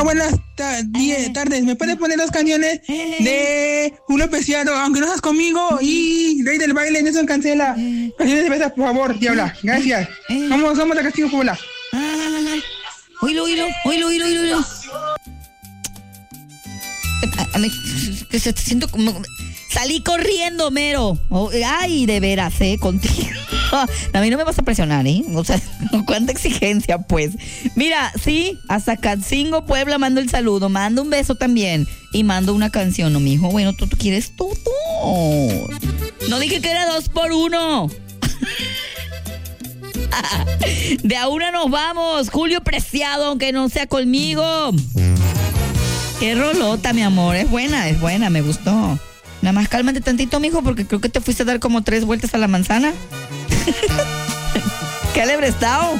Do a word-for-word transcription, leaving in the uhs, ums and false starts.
Hola, buenas ta- die- tardes. ¿Me puedes poner dos canciones de Julio Preciado, aunque no seas conmigo, y Rey del Baile, Nelson Cancela? Canciones de besa, por favor, diabla. Gracias. Somos, somos de Castillo Puebla. Oílo, oílo, oílo, oílo, oílo. A, a mí, que se siento como... Salí corriendo, mero. Oh, ay, de veras, ¿eh? Contigo. A mí no me vas a presionar, ¿eh? O sea, cuánta exigencia, pues. Mira, sí, hasta Catzingo, Puebla, mando el saludo. Mando un beso también. Y mando una canción, ¿no, mijo? Bueno, tú, tú quieres todo. No dije que era dos por uno. De a una nos vamos. Julio Preciado, aunque no sea conmigo. Qué rolota, mi amor. Es buena, es buena, me gustó. Nada más cálmate tantito, mijo, porque creo que te fuiste a dar como tres vueltas a la manzana. ¿Qué alebre estado?